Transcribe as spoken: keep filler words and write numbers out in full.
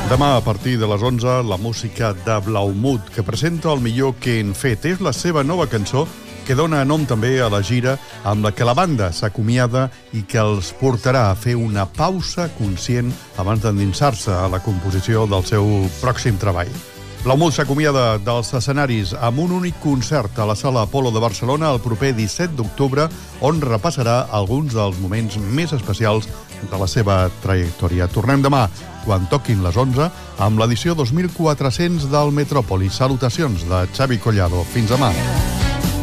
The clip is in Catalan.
Demà, a partir de les onze, la música de Blaumut, que presenta el millor que hem fet. És la seva nova cançó, que dona nom també a la gira amb la que la banda s'acomiada i que els portarà a fer una pausa conscient abans d'endinsar-se a la composició del seu pròxim treball. Blaumut s'acomiada dels escenaris amb un únic concert a la Sala Apolo de Barcelona el proper disset d'octubre, on repassarà alguns dels moments més especials de la seva trajectòria. Tornem demà, quan toquin les onze, amb l'edició dos mil quatre-cents del Metròpolis. Salutacions de Xavi Collado. Fins demà.